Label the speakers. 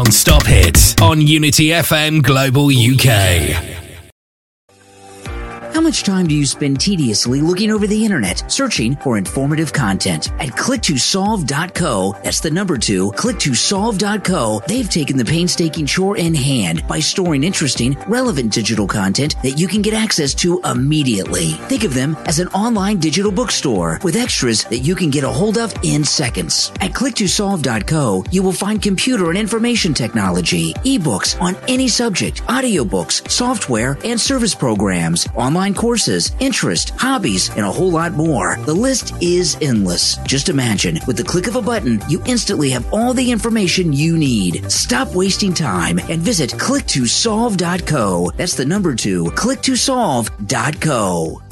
Speaker 1: Non-stop hits on Unity FM Global UK.
Speaker 2: How much time do you spend tediously looking over the internet, searching for informative content? At click2solve.co, that's the number 2, click2solve.co, they've taken the painstaking chore in hand by storing interesting, relevant digital content that you can get access to immediately. Think of them as an online digital bookstore with extras that you can get a hold of in seconds. At click2solve.co, you will find computer and information technology, ebooks on any subject, audiobooks, software, and service programs, online courses, interest, hobbies, and a whole lot more. The list is endless. Just imagine, with the click of a button, you instantly have all the information you need. Stop wasting time and visit click2solve.co. That's the number 2, click2solve.co.